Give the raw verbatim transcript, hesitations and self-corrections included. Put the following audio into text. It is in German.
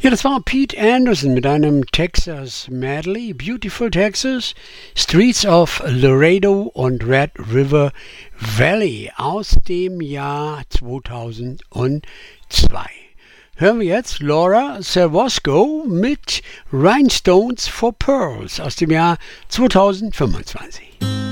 Ja, das war Pete Anderson mit einem Texas Medley, Beautiful Texas, Streets of Laredo und Red River Valley aus dem Jahr zweitausendzwei. Hören wir jetzt Laura Servosco mit Rhinestones for Pearls aus dem Jahr zweitausendfünfundzwanzig.